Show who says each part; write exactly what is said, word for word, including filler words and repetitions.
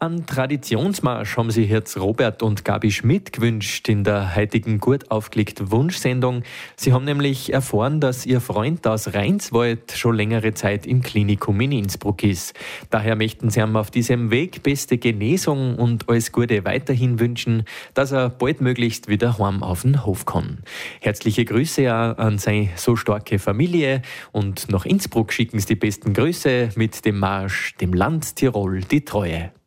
Speaker 1: Ein Traditionsmarsch haben sich jetzt Robert und Gabi Schmidt gewünscht in der heutigen gut aufgelegten Wunschsendung. Sie haben nämlich erfahren, dass ihr Freund aus Reinswald schon längere Zeit im Klinikum in Innsbruck ist. Daher möchten sie ihm auf diesem Weg beste Genesung und alles Gute weiterhin wünschen, dass er baldmöglichst wieder heim auf den Hof kann. Herzliche Grüße auch an seine so starke Familie und nach Innsbruck schicken sie die besten Grüße mit dem Marsch, dem Land Tirol die Treue.